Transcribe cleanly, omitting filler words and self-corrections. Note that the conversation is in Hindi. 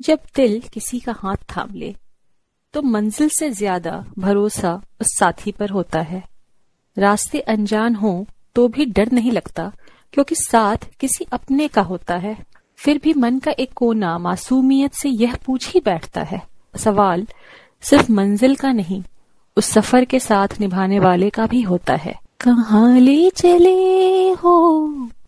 जब दिल किसी का हाथ थाम ले तो मंजिल से ज्यादा भरोसा उस साथी पर होता है। रास्ते अनजान हो तो भी डर नहीं लगता, क्योंकि साथ किसी अपने का होता है। फिर भी मन का एक कोना मासूमियत से यह पूछ ही बैठता है, सवाल सिर्फ मंजिल का नहीं, उस सफर के साथ निभाने वाले का भी होता है। कहाँ ले चले हो